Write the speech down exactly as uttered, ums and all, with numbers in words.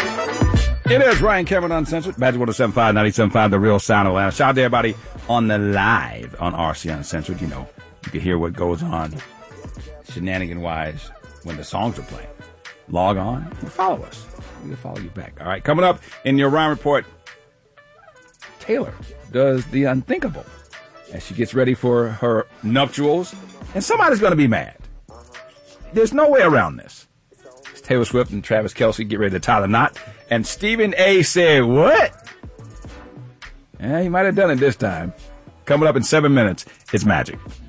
It is Ryan Cameron Uncensored, Magic one oh seven point five, ninety-seven point five, The Real Sound of Atlanta. Shout out to everybody on the live on R C Uncensored. You know, you can hear what goes on shenanigan-wise when the songs are playing. Log on and follow us. We'll follow you back. All right, coming up in your Ryan Report, Taylor does the unthinkable as she gets ready for her nuptials, and somebody's going to be mad. There's no way around this. It's Taylor Swift and Travis Kelce get ready to tie the knot, and Stephen A. said, what? Yeah, he might have done it this time. Coming up in seven minutes, it's Magic.